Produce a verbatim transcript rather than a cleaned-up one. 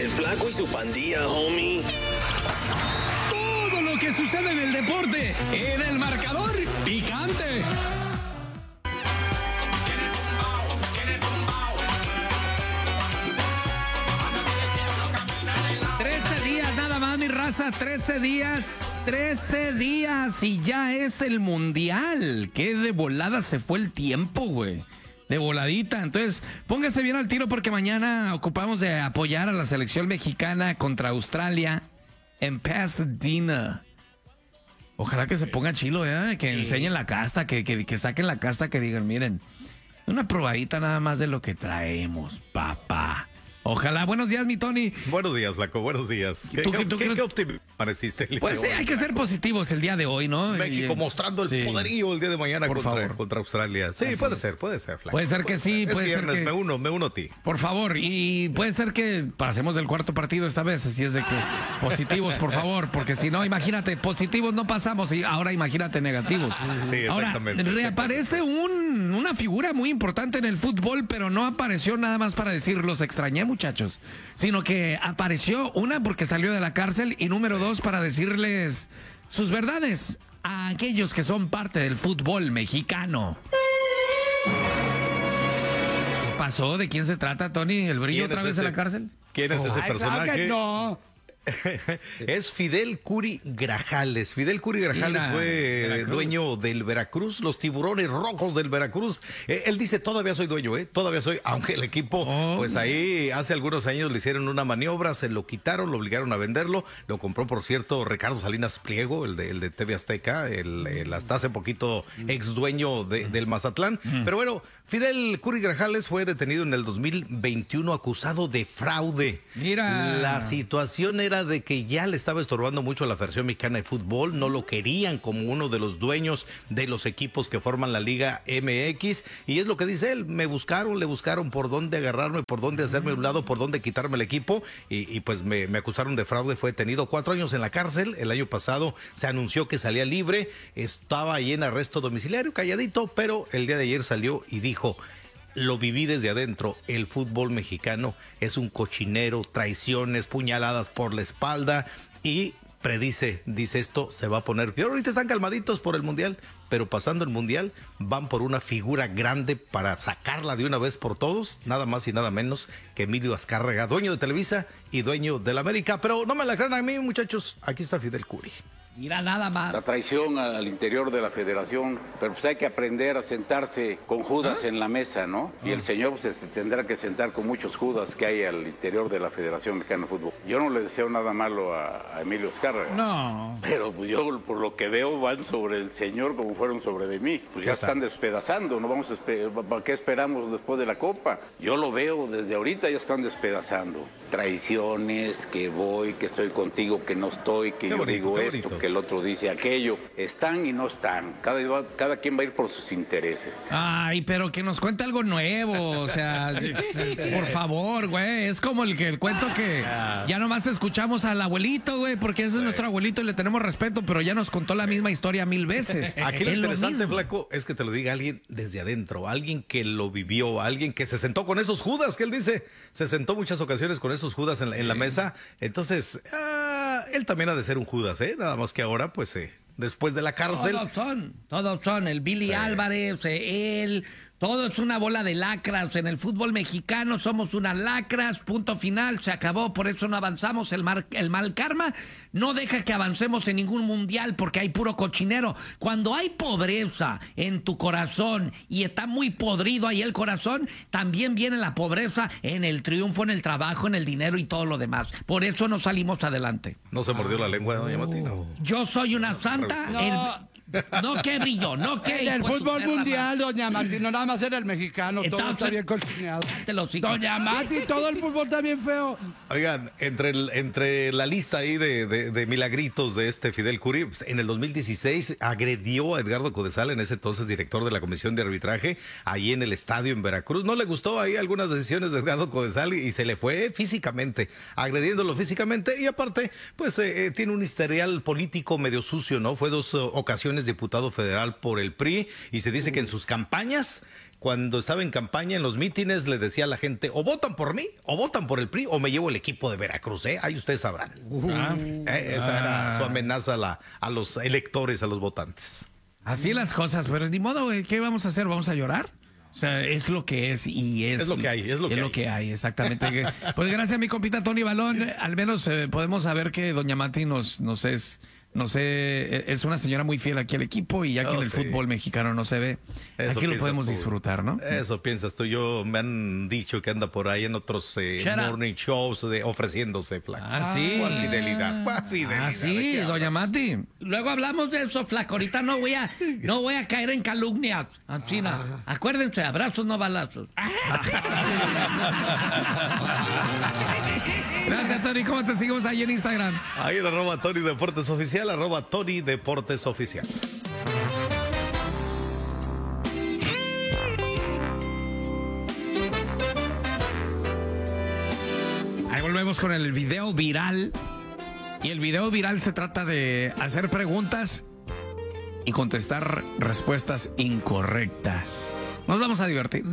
el Flaco y su pandilla, homie. Todo lo que sucede en el deporte, en el marcador picante. trece días nada más, mi raza, trece días, trece días y ya es el mundial. Qué de volada se fue el tiempo, güey. De voladita. Entonces, póngase bien al tiro porque mañana ocupamos de apoyar a la selección mexicana contra Australia en Pasadena. Ojalá que se ponga chilo, ¿eh? Que enseñen la casta, que, que, que saquen la casta, que digan, miren, una probadita nada más de lo que traemos, papá. Ojalá. Buenos días, mi Tony. Buenos días, Flaco. Buenos días. ¿Qué, ¿Tú, qué, tú qué, crees... qué optimista pareciste el día Pues de sí, hoy? hay que ser positivos el día de hoy, ¿no? México y, mostrando el sí. poderío el día de mañana Por contra, favor. contra Australia. Sí, Así puede es. ser, puede ser, Flaco. Puede ser que sí, Es puede viernes, ser que... me uno, me uno a ti. Por favor, y puede ser que pasemos del cuarto partido esta vez, así es de que positivos, por favor, porque si no, imagínate, positivos no pasamos y ahora imagínate negativos. Sí, Ahora, exactamente. reaparece un, una figura muy importante en el fútbol, pero no apareció nada más para decir los extrañé, muchachos, sino que apareció una porque salió de la cárcel y número dos para decirles sus verdades a aquellos que son parte del fútbol mexicano. ¿Qué pasó? ¿De quién se trata, Tony? ¿El Brillo otra vez ese? en la cárcel? ¿Quién es ese Ay, personaje? claro que no. Es Fidel Curi Grajales. Fidel Curi Grajales Mira, fue Veracruz. dueño del Veracruz, los Tiburones Rojos del Veracruz. Eh, él dice, todavía soy dueño, ¿eh? Todavía soy, aunque el equipo, Oh. pues ahí hace algunos años le hicieron una maniobra, se lo quitaron, lo obligaron a venderlo. Lo compró, por cierto, Ricardo Salinas Pliego, el de, el de T V Azteca, el, el hasta hace poquito ex dueño de- del Mazatlán. Pero bueno, Fidel Curi Grajales fue detenido en el dos mil veintiuno acusado de fraude. Mira. La situación era de que ya le estaba estorbando mucho a la Federación Mexicana de Fútbol, no lo querían como uno de los dueños de los equipos que forman la Liga M X, y es lo que dice él, me buscaron, le buscaron por dónde agarrarme, por dónde hacerme a un lado, por dónde quitarme el equipo, y, y pues me, me acusaron de fraude, fue detenido cuatro años en la cárcel, el año pasado se anunció que salía libre, estaba ahí en arresto domiciliario, calladito, pero el día de ayer salió y dijo, lo viví desde adentro, el fútbol mexicano es un cochinero, traiciones, puñaladas por la espalda y predice, dice esto se va a poner peor. Ahorita están calmaditos por el Mundial, pero pasando el Mundial van por una figura grande para sacarla de una vez por todos, nada más y nada menos que Emilio Azcárraga, dueño de Televisa y dueño de la América. Pero no me la crean a mí, muchachos, aquí está Fidel Curi. Mira nada más. La traición al interior de la federación, pero pues hay que aprender a sentarse con Judas en la mesa, ¿no? Y el señor pues, se tendrá que sentar con muchos Judas que hay al interior de la Federación Mexicana de Fútbol. Yo no le deseo nada malo a, a Emilio Azcárraga. No. Pero pues, yo por lo que veo van sobre el señor como fueron sobre de mí. Pues ya Ya está. están despedazando, no vamos a espe- ¿para qué esperamos después de la Copa? Yo lo veo desde ahorita ya están despedazando. Traiciones, que voy, que estoy contigo, que no estoy, que Qué yo bonito, digo qué esto, bonito. que el otro dice aquello. Están y no están. Cada, cada quien va a ir por sus intereses. Ay, pero que nos cuente algo nuevo, o sea, por favor, güey, es como el que el cuento que ya nomás escuchamos al abuelito, güey, porque ese es nuestro abuelito y le tenemos respeto, pero ya nos contó la misma historia mil veces. Aquí lo Es interesante, mismo. Flaco, es que te lo diga alguien desde adentro, alguien que lo vivió, alguien que se sentó con esos Judas, que él dice, se sentó muchas ocasiones con esos Judas en la, en la mesa. Entonces, ah, él también ha de ser un Judas, ¿eh? Nada más que ahora, pues, eh, después de la cárcel. Todos son, todos son, el Billy Sí. Álvarez, eh, él, todo es una bola de lacras. En el fútbol mexicano somos unas lacras, punto final, se acabó, por eso no avanzamos. El, mar- el mal karma no deja que avancemos en ningún mundial porque hay puro cochinero. Cuando hay pobreza en tu corazón y está muy podrido ahí el corazón, también viene la pobreza en el triunfo, en el trabajo, en el dinero y todo lo demás. Por eso no salimos adelante. No se mordió la lengua, doña Martina. Yo soy una santa. No. el- No que brillo, no que... En el hijo de su fútbol perra mundial, doña Mati, no nada más en el mexicano, todo Entonces- está bien cocineado. madre. Te lo sigo. Doña Mati, todo el fútbol está bien feo. Oigan, entre, el- entre la lista ahí de, de- de milagritos de este Fidel Curi, pues, en el dos mil dieciséis agredió a Edgardo Codesal, en ese entonces director de la Comisión de Arbitraje, ahí en el estadio en Veracruz. No le gustó ahí algunas decisiones de Edgardo Codesal y, y se le fue físicamente, agrediéndolo físicamente. Y aparte, pues eh, eh, tiene un historial político medio sucio, ¿no? Fue dos eh, ocasiones diputado federal por el P R I y se dice que en sus campañas cuando estaba en campaña, en los mítines, le decía a la gente, o votan por mí, o votan por el P R I, o me llevo el equipo de Veracruz, ¿eh? Ahí ustedes sabrán. Ah. Eh, esa era su amenaza a, la, a los electores, a los votantes. Así las cosas, pero ni modo, güey. ¿Qué vamos a hacer? ¿Vamos a llorar? O sea, es lo que es y es... Es lo que hay, es lo que hay. que hay, exactamente. Pues gracias a mi compita Tony Balón, al menos eh, podemos saber que doña Mati nos, nos es... No sé, es una señora muy fiel aquí al equipo y ya que Oh, en el sí. fútbol mexicano no se ve, Eso aquí lo piensas podemos tú. disfrutar, ¿no? Eso piensas tú. Yo me han dicho que anda por ahí en otros eh, Shut up. morning shows de, ofreciéndose, flaco. Ah, sí. ¿Cuál fidelidad? ¿Cuál fidelidad? Ah, ¿De sí, qué doña hablas? Mati. Luego hablamos de eso, flaco. Ahorita no voy a, no voy a caer en calumnia. China. Acuérdense, abrazos, no balazos. Gracias, Tony. ¿Cómo te seguimos ahí en Instagram? Ahí en arroba Tony Deportes Oficial, arroba Tony Deportes Oficial. Ahí volvemos con el video viral. Y el video viral se trata de hacer preguntas y contestar respuestas incorrectas. Nos vamos a divertir.